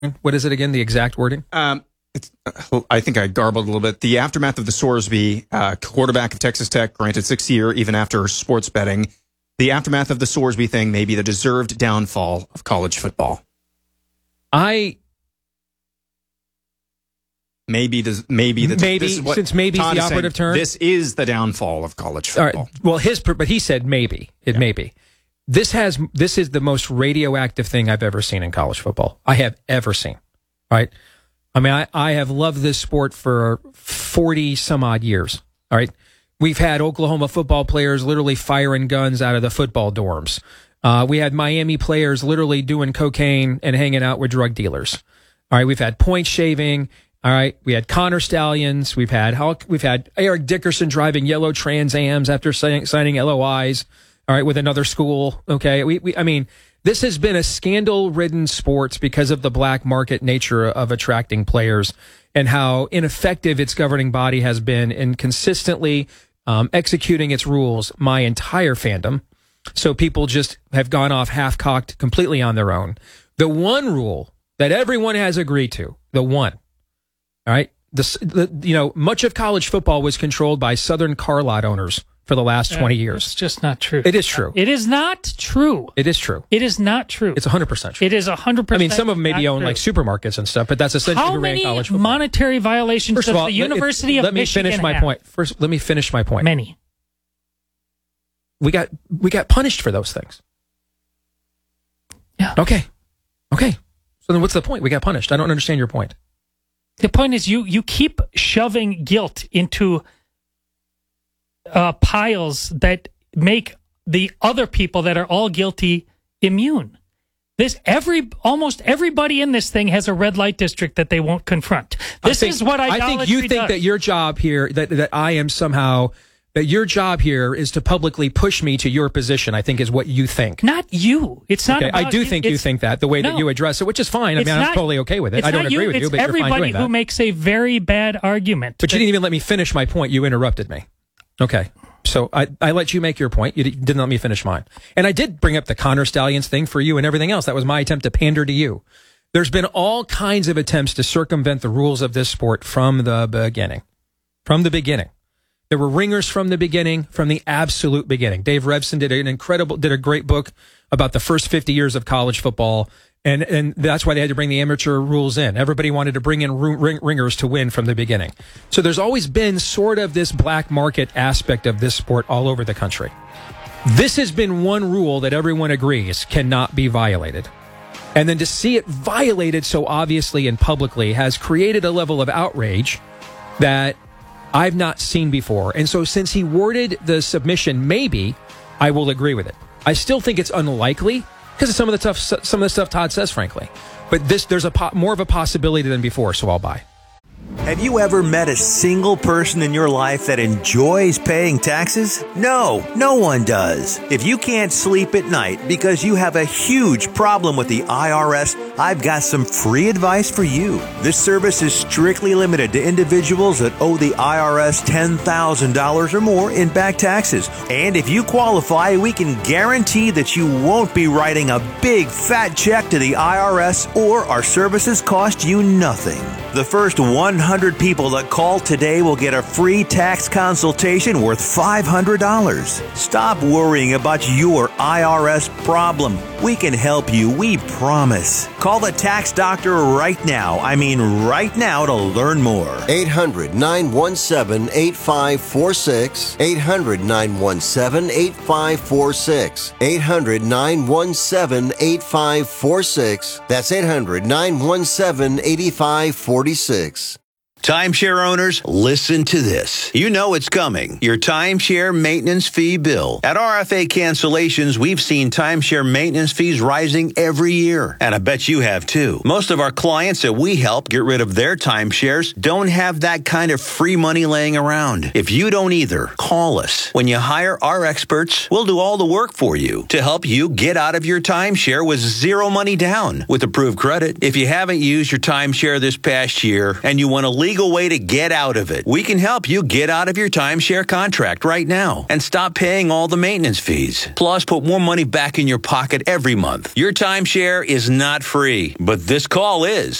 What is it again? The exact wording? I think I garbled a little bit. The aftermath of the Sorsby, quarterback of Texas Tech, granted 6th year, even after sports betting. The aftermath of the Sorsby thing may be the deserved downfall of college football. Maybe since maybe is the operative term. This is the downfall of college football. All right. Well, but he said maybe. It may be. This is the most radioactive thing I've ever seen in college football. I have ever seen. Right? I mean, I have loved this sport for 40 some odd years. All right. We've had Oklahoma football players literally firing guns out of the football dorms. We had Miami players literally doing cocaine and hanging out with drug dealers. All right. We've had point shaving. All right. We had Connor Stallions. We've had Eric Dickerson driving yellow Trans Ams after signing LOIs. All right. With another school. Okay. I mean, this has been a scandal-ridden sport because of the black market nature of attracting players and how ineffective its governing body has been in consistently executing its rules my entire fandom. So people just have gone off half-cocked completely on their own. The one rule that everyone has agreed to, the one, all right, much of college football was controlled by Southern car lot owners for the last 20 years. It's just not true. It is true. It is not true. It is true. It is not true. It's 100% true. It is 100%. I mean, some of them maybe own like supermarkets and stuff, but that's essentially how many college football. Monetary violations does the University of Michigan let me finish my point. Many. We got punished for those things. Yeah. Okay. So then what's the point? We got punished. I don't understand your point. The point is you keep shoving guilt into piles that make the other people that are all guilty immune. Almost everybody in this thing has a red light district that they won't confront. This is what idolatry does. I think you think that your job here, that I am somehow, that your job here is to publicly push me to your position, I think is what you think. Not you. It's not about I do think you think that, the way that you address it, which is fine. I mean, I'm totally okay with it. I don't agree with you, but you're fine doing that. It's everybody who makes a very bad argument. But you didn't even let me finish my point. You interrupted me. Okay. So I let you make your point. You didn't let me finish mine. And I did bring up the Connor Stallions thing for you and everything else. That was my attempt to pander to you. There's been all kinds of attempts to circumvent the rules of this sport from the beginning. From the beginning. There were ringers from the beginning, from the absolute beginning. Dave Revson did a great book about the first 50 years of college football. And that's why they had to bring the amateur rules in. Everybody wanted to bring in ringers to win from the beginning. So there's always been sort of this black market aspect of this sport all over the country. This has been one rule that everyone agrees cannot be violated. And then to see it violated so obviously and publicly has created a level of outrage that I've not seen before. And so since he worded the submission, maybe I will agree with it. I still think it's unlikely because of some of the stuff Todd says, frankly. But there's more of a possibility than before, so I'll buy. Have you ever met a single person in your life that enjoys paying taxes? No, no one does. If you can't sleep at night because you have a huge problem with the IRS, I've got some free advice for you. This service is strictly limited to individuals that owe the IRS $10,000 or more in back taxes. And if you qualify, we can guarantee that you won't be writing a big fat check to the IRS, or our services cost you nothing. The first 100 people that call today will get a free tax consultation worth $500. Stop worrying about your IRS problem. We can help you, we promise. Call the tax doctor right now. I mean right now to learn more. 800-917-8546. 800-917-8546. 800-917-8546. That's 800-917-8546. Timeshare owners, listen to this. You know it's coming. Your timeshare maintenance fee bill. At RFA Cancellations, we've seen timeshare maintenance fees rising every year. And I bet you have too. Most of our clients that we help get rid of their timeshares don't have that kind of free money laying around. If you don't either, call us. When you hire our experts, we'll do all the work for you to help you get out of your timeshare with zero money down with approved credit. If you haven't used your timeshare this past year and you want to legal way to get out of it. We can help you get out of your timeshare contract right now and stop paying all the maintenance fees. Plus, put more money back in your pocket every month. Your timeshare is not free, but this call is.